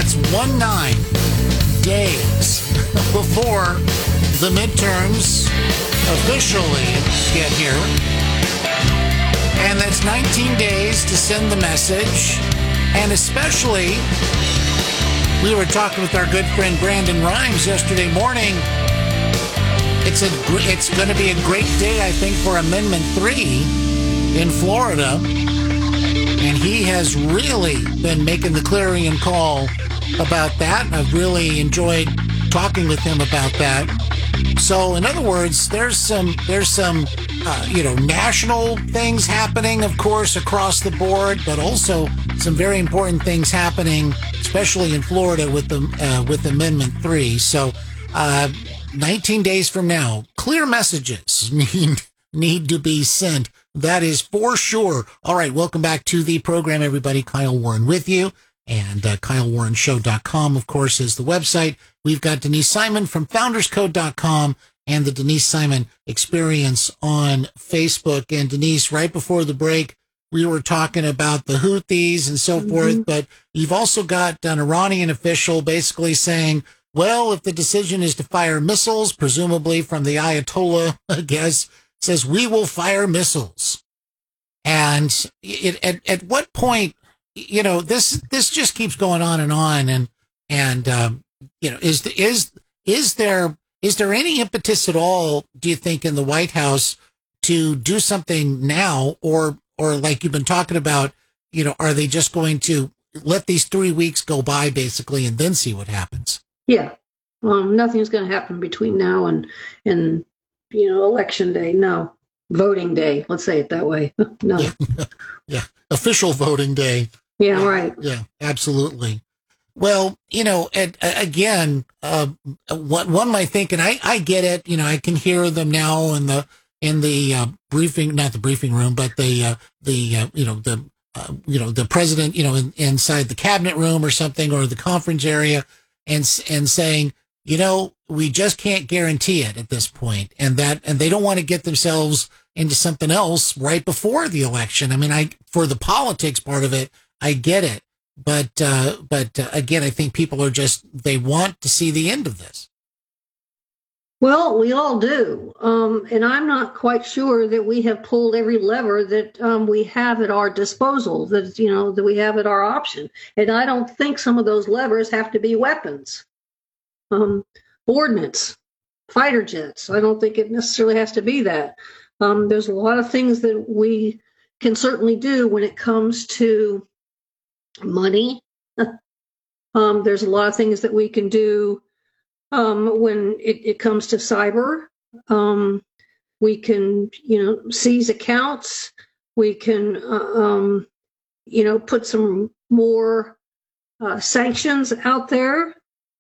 That's 19 days before the midterms officially get here. And that's 19 days to send the message. And especially, we were talking with our good friend Brandon Rhymes yesterday morning. It's going to be a great day, I think, for Amendment 3 in Florida. And he has really been making the clarion call about that. And I've really enjoyed talking with him about that. So, in other words, there's some national things happening, of course, across the board, but also some very important things happening, especially in Florida with Amendment 3. So, 19 days from now, clear messages need to be sent. That is for sure. All right, welcome back to the program, everybody. Kyle Warren with you. And KyleWarrenShow.com, of course, is the website. We've got Denise Simon from FoundersCode.com and the Denise Simon Experience on Facebook. And Denise, right before the break, we were talking about the Houthis and so forth, but you've also got an Iranian official basically saying, well, if the decision is to fire missiles, presumably from the Ayatollah, I guess, says we will fire missiles. And at what point, this just keeps going on, and is there any impetus at all, do you think, in the White House to do something now, or like you've been talking about, are they just going to let these 3 weeks go by basically and then see what happens? Yeah. Nothing's going to happen between now and election day. No. Voting day. Let's say it that way. No. Yeah. Official voting day. Yeah, right. Yeah, absolutely. Well, again, one might think, and I get it, I can hear them now in the briefing, not the briefing room, but the president, inside the cabinet room or something, or the conference area, and saying, we just can't guarantee it at this point, and they don't want to get themselves into something else right before the election. I mean, for the politics part of it, I get it, but again, I think people are they want to see the end of this. Well, we all do, and I'm not quite sure that we have pulled every lever that we have at our disposal, that we have at our option, and I don't think some of those levers have to be weapons, ordnance, fighter jets. I don't think it necessarily has to be that. There's a lot of things that we can certainly do when it comes to money. There's a lot of things that we can do when it comes to cyber. We can, seize accounts. We can, put some more sanctions out there.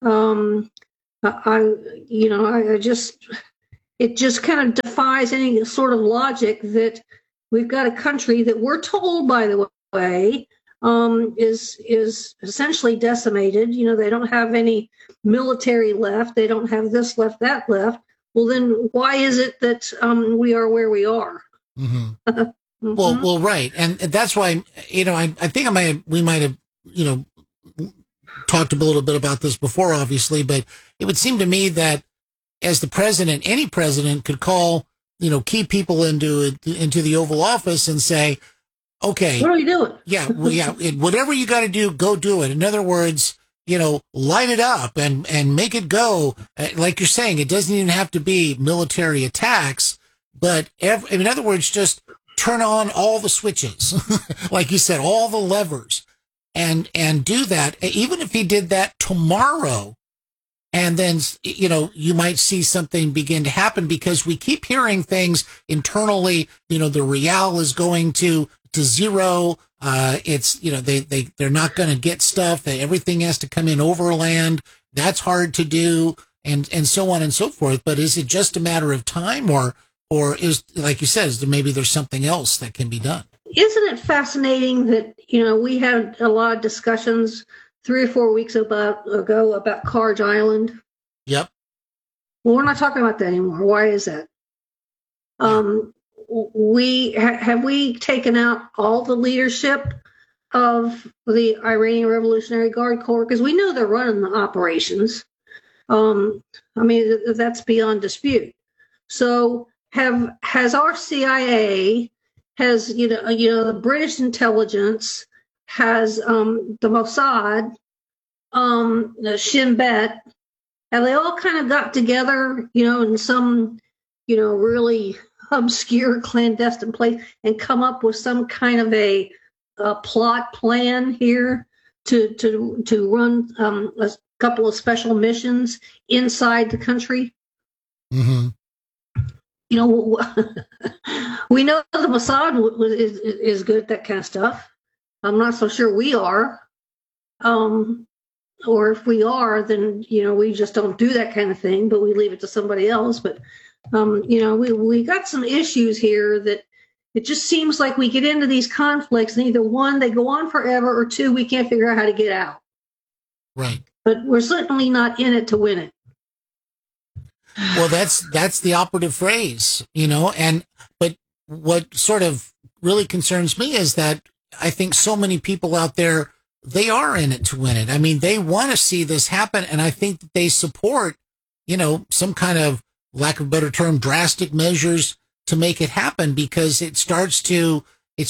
It just kind of defies any sort of logic that we've got a country that we're told, by the way, is essentially decimated. They don't have any military left. They don't have this left, that left. Well, then why is it that we are where we are? Mm-hmm. Well, right. And that's why, I think we might have, talked a little bit about this before, obviously, but it would seem to me that as the president, any president could call, key people into the Oval Office and say, okay, what are we doing? Yeah, well, yeah, whatever you got to do, go do it. In other words, light it up and make it go. Like you're saying, it doesn't even have to be military attacks, but in other words, just turn on all the switches, like you said, all the levers, and do that. Even if he did that tomorrow, and then, you might see something begin to happen, because we keep hearing things internally, the real is going to zero. It's, they're not going to get stuff. Everything has to come in overland. That's hard to do, and so on and so forth. But is it just a matter of time, or is, like you said, maybe there's something else that can be done? Isn't it fascinating that, we had a lot of discussions 3 or 4 weeks ago about Carge Island? Yep. Well, we're not talking about that anymore. Why is that? Have we taken out all the leadership of the Iranian Revolutionary Guard Corps? Because we know they're running the operations. I mean, that's beyond dispute. So has our CIA, has the British intelligence, has the Mossad, the Shin Bet, have they all kind of got together, in some, really obscure clandestine place and come up with some kind of a plot plan here to run a couple of special missions inside the country? Mm-hmm. We know the Mossad is good at that kind of stuff. I'm not so sure we are. Or if we are, then, we just don't do that kind of thing, but we leave it to somebody else. But, we got some issues here that it just seems like we get into these conflicts and either one, they go on forever, or two, we can't figure out how to get out. Right. But we're certainly not in it to win it. Well, that's the operative phrase, but what sort of really concerns me is that I think so many people out there, they are in it to win it. I mean, they want to see this happen, and I think that they support, some kind of, lack of a better term, drastic measures to make it happen, because it starts to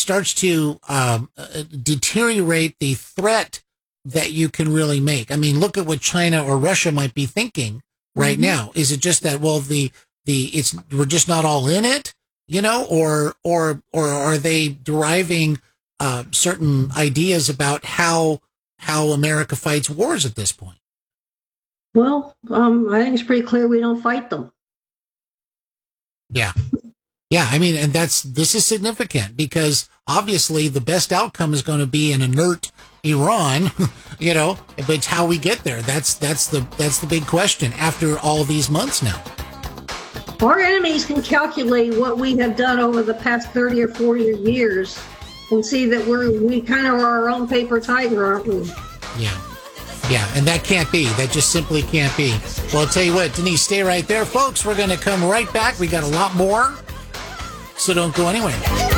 deteriorate the threat that you can really make. I mean, look at what China or Russia might be thinking right now. Is it just that, well, we're just not all in it, or are they deriving certain ideas about how America fights wars at this point? Well, I think it's pretty clear we don't fight them. Yeah. Yeah. I mean, and this is significant, because obviously the best outcome is going to be an inert Iran, but it's how we get there. That's the big question after all these months now. Our enemies can calculate what we have done over the past 30 or 40 years and see that we kind of are our own paper tiger, aren't we? Yeah. Yeah, and that can't be. That just simply can't be. Well, I'll tell you what, Denise, stay right there. Folks, we're going to come right back. We got a lot more, so don't go anywhere.